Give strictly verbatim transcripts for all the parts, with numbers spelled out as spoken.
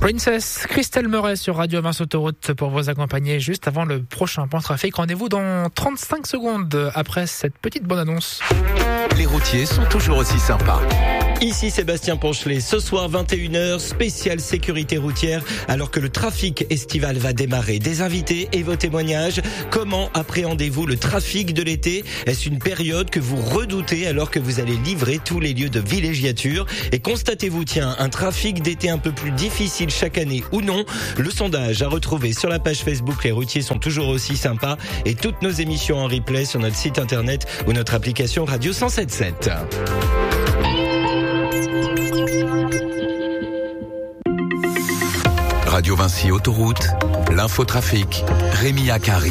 Princess, Christelle Meuret sur Radio Vinci Autoroute pour vous accompagner juste avant le prochain point trafic. Rendez-vous dans trente-cinq secondes après cette petite bonne annonce. Les routiers sont toujours aussi sympas. Ici Sébastien Ponchelet, ce soir vingt et une heures, spéciale sécurité routière, alors que le trafic estival va démarrer. Des invités et vos témoignages. Comment appréhendez-vous le trafic de l'été? Est-ce une période que vous redoutez alors que vous allez livrer tous les lieux de villégiature? Et constatez-vous, tiens, un trafic d'été un peu plus difficile chaque année ou non? Le sondage à retrouver sur la page Facebook Les routiers sont toujours aussi sympas, et toutes nos émissions en replay sur notre site internet ou notre application Radio cent sept sept. Radio Vinci Autoroute, l'infotrafic, Rémi Akari.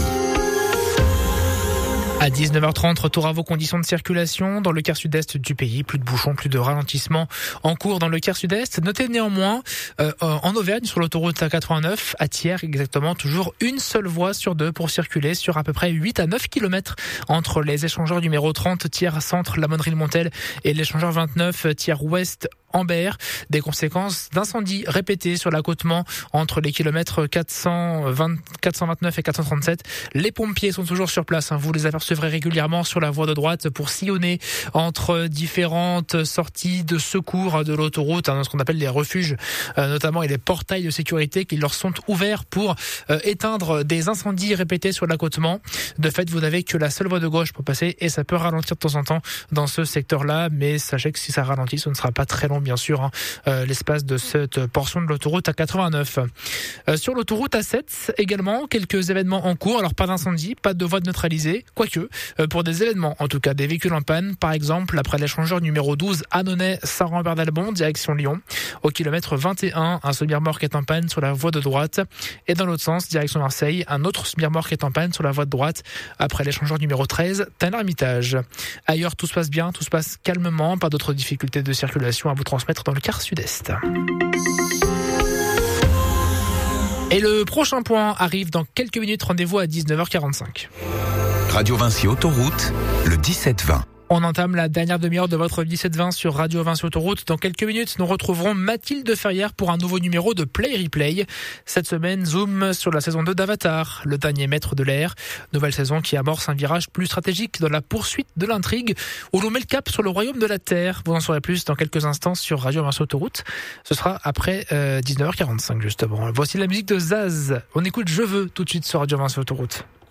À dix-neuf heures trente, retour à vos conditions de circulation dans le quart sud-est du pays. Plus de bouchons, plus de ralentissements en cours dans le quart sud-est. Notez néanmoins, euh, en Auvergne, sur l'autoroute A quatre-vingt-neuf, à Thiers exactement, toujours une seule voie sur deux pour circuler sur à peu près huit à neuf kilomètres entre les échangeurs numéro trente, Thiers Centre, La Monnerie-le-Montel, et l'échangeur vingt-neuf, Thiers Ouest, Ambert. Des conséquences d'incendies répétés sur l'accotement entre les kilomètres quatre cent vingt, quatre cent vingt-neuf et quatre cent trente-sept. Les pompiers sont toujours sur place, hein. Vous les apercevrez régulièrement sur la voie de droite pour sillonner entre différentes sorties de secours de l'autoroute, hein, ce qu'on appelle les refuges, euh, notamment, et les portails de sécurité qui leur sont ouverts pour euh, éteindre des incendies répétés sur l'accotement. De fait, vous n'avez que la seule voie de gauche pour passer, et ça peut ralentir de temps en temps dans ce secteur-là, mais sachez que si ça ralentit, ce ne sera pas très long, bien sûr, hein, euh, l'espace de cette portion de l'autoroute A quatre-vingt-neuf. Euh, sur l'autoroute A sept, également, quelques événements en cours. Alors, pas d'incendie, pas de voie neutralisée, quoique, euh, pour des événements, en tout cas, des véhicules en panne, par exemple, après l'échangeur numéro douze, Annonay, Saran-Bernalbon, direction Lyon. Au kilomètre vingt et un, un semi-remorque est en panne sur la voie de droite. Et dans l'autre sens, direction Marseille, un autre semi-remorque est en panne sur la voie de droite, après l'échangeur numéro treize, Tain-l'Hermitage. Ailleurs, tout se passe bien, tout se passe calmement, pas d'autres difficultés de circulation à vous transmettre dans le quart sud-est. Et le prochain point arrive dans quelques minutes. Rendez-vous à dix-neuf heures quarante-cinq. Radio Vinci Autoroute, le dix-sept vingt. On entame la dernière demi-heure de votre dix-sept vingt sur Radio Vinci Autoroute. Dans quelques minutes, nous retrouverons Mathilde Ferrière pour un nouveau numéro de Play Replay. Cette semaine, zoom sur la saison deux d'Avatar, le dernier maître de l'air. Nouvelle saison qui amorce un virage plus stratégique dans la poursuite de l'intrigue, où l'on met le cap sur le royaume de la Terre. Vous en saurez plus dans quelques instants sur Radio Vinci Autoroute. Ce sera après euh, dix-neuf heures quarante-cinq, justement. Voici la musique de Zaz. On écoute Je veux tout de suite sur Radio Vinci Autoroute.